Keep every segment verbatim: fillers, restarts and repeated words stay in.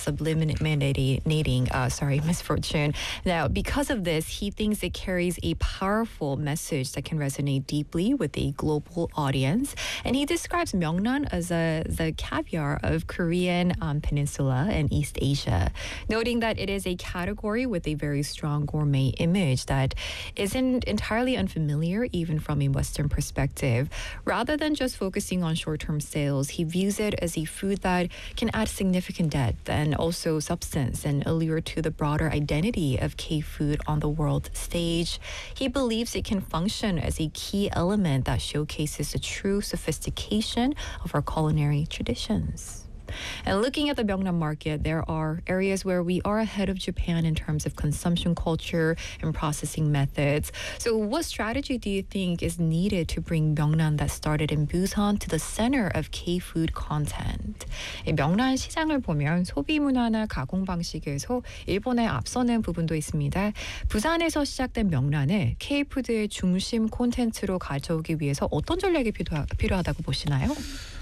subliminating, uh, sorry, misfortune. Now, because of this, he thinks it carries a powerful message that can resonate deeply with a global audience. And he describes Myeongnan as a, the caviar of Korean um, peninsula and East Asia, noting that it is a category with a very strong gourmet image that isn't entirely unfamiliar even from a Western perspective. Rather than just focusing on short-term sales, he views it as a food that can add significant depth and also substance and allure to the broader identity of K-food on the world stage. He believes it can function as a key element that showcases the true sophistication of our culinary traditions. And looking at the Myeongnan market, there are areas where we are ahead of Japan in terms of consumption culture and processing methods. So what strategy do you think is needed to bring Myeongnan that started in Busan to the center of K-food content? 이 명란 시장을 보면 소비 문화나 가공 방식에서 일본에 앞서는 부분도 있습니다. 부산에서 시작된 명란을 K-푸드의 중심 콘텐츠로 가져오기 위해서 어떤 전략이 필요하, 필요하다고 보시나요?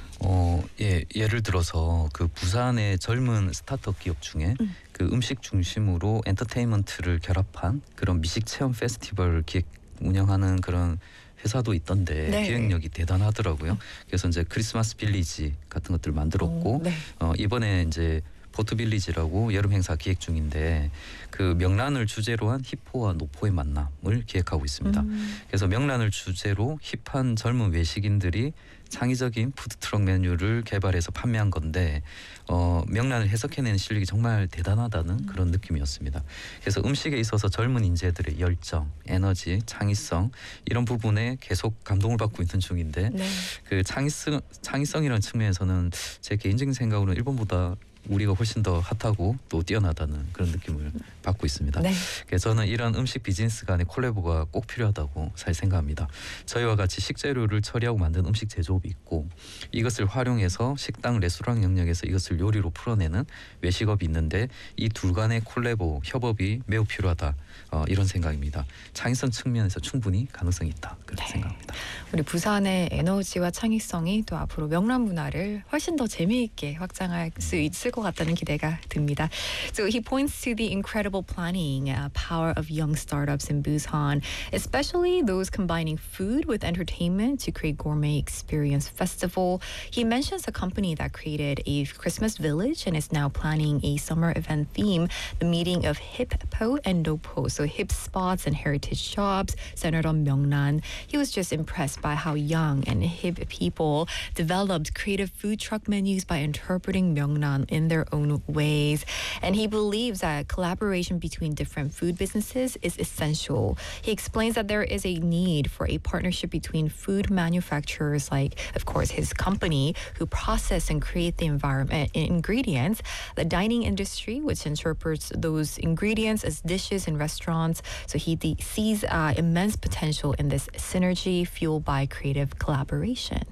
어, 예, 예를 들어서 그 부산의 젊은 스타트업 기업 중에 음. 그 음식 중심으로 엔터테인먼트를 결합한 그런 미식 체험 페스티벌 기획 운영하는 그런 회사도 있던데 네. 기획력이 대단하더라고요. 그래서 이제 크리스마스 빌리지 같은 것들을 만들었고 오, 네. 어, 이번에 이제 포트 빌리지라고 여름 행사 기획 중인데 그 명란을 주제로 한 힙호와 노포의 만남을 기획하고 있습니다. 음. 그래서 명란을 주제로 힙한 젊은 외식인들이 창의적인 푸드트럭 메뉴를 개발해서 판매한 건데 어, 명란을 해석해내는 실력이 정말 대단하다는 음. 그런 느낌이었습니다. 그래서 음식에 있어서 젊은 인재들의 열정, 에너지, 창의성 이런 부분에 계속 감동을 받고 있는 중인데 네. 그 창의성, 창의성이라는 측면에서는 제 개인적인 생각으로는 일본보다 우리가 훨씬 더 핫하고 또 뛰어나다는 그런 느낌을 받고 있습니다. 네. 그래서 저는 이런 음식 비즈니스 간의 콜라보가 꼭 필요하다고 잘 생각합니다. 저희와 같이 식재료를 처리하고 만든 음식 제조업이 있고 이것을 활용해서 식당, 레스토랑 영역에서 이것을 요리로 풀어내는 외식업이 있는데 이 둘 간의 콜라보, 협업이 매우 필요하다. 어, 이런 생각입니다. 창의성 측면에서 충분히 가능성이 있다. 그렇게 네. 생각합니다. 우리 부산의 에너지와 창의성이 또 앞으로 명란 문화를 훨씬 더 재미있게 확장할 수 있을 것 같다는 기대가 듭니다. So he points to the incredible planning uh, power of young startups in Busan, especially those combining food with entertainment to create gourmet experience festival. He mentions a company that created a Christmas village and is now planning a summer event theme, the meeting of hip-po and no-po, so hip spots and heritage shops centered on Myeongnan. He was just impressed by how young and hip people developed creative food truck menus by interpreting Myeongnan in their own ways. And he believes that collaboration between different food businesses is essential. He explains that there is a need for a partnership between food manufacturers like, of course, his company, who process and create the environment ingredients, the dining industry, which interprets those ingredients as dishes in restaurants. So he de- sees uh, immense potential in this synergy fueled by creative collaboration.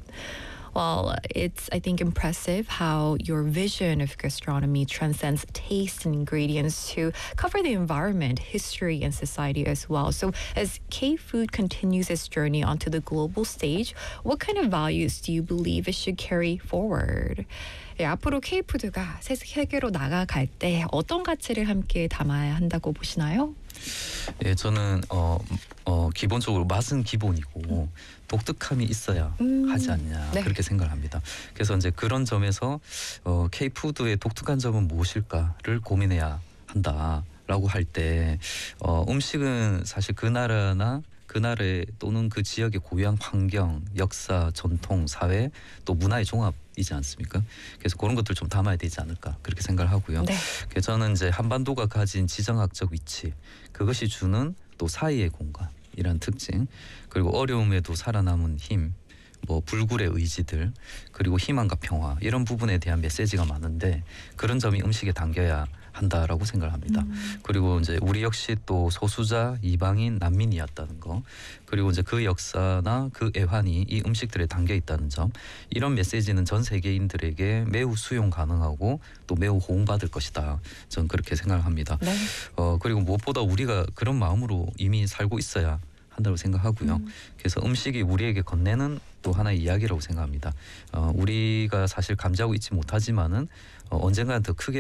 Well, it's, I think, impressive how your vision of gastronomy transcends taste and ingredients to cover the environment, history, and society as well. So as K-food continues its journey onto the global stage, what kind of values do you believe it should carry forward? 예, 앞으로 K-푸드가 세계로 나아갈 때 어떤 가치를 함께 담아야 한다고 보시나요? 예, 저는 어, 어, 기본적으로 맛은 기본이고 독특함이 있어야 음, 하지 않냐 네. 그렇게 생각을 합니다. 그래서 이제 그런 점에서 어, K-푸드의 독특한 점은 무엇일까를 고민해야 한다라고 할 때 어, 음식은 사실 그 나라나 그 나라의 또는 그 지역의 고유한 환경, 역사, 전통, 사회, 또 문화의 종합이지 않습니까? 그래서 그런 것들 좀 담아야 되지 않을까 그렇게 생각을 하고요. 네. 그래서 저는 이제 한반도가 가진 지정학적 위치, 그것이 주는 또 사이의 공간이란 특징, 그리고 어려움에도 살아남은 힘, 뭐 불굴의 의지들, 그리고 희망과 평화 이런 부분에 대한 메시지가 많은데 그런 점이 음식에 담겨야 한다라고 생각을 합니다. 음. 그리고 이제 우리 역시 또 소수자, 이방인, 난민이었다는 거, 그리고 이제 그 역사나 그 애환이 이 음식들에 담겨 있다는 점, 이런 메시지는 전 세계인들에게 매우 수용 가능하고 또 매우 호응받을 것이다. 저는 그렇게 생각을 합니다. 네. 어, 그리고 무엇보다 우리가 그런 마음으로 이미 살고 있어야 한다고 생각하고요. 음. 그래서 음식이 우리에게 건네는 또 하나의 이야기라고 생각합니다. 어, 우리가 사실 감지하고 있지 못하지만은 어, 언젠가는 더 크게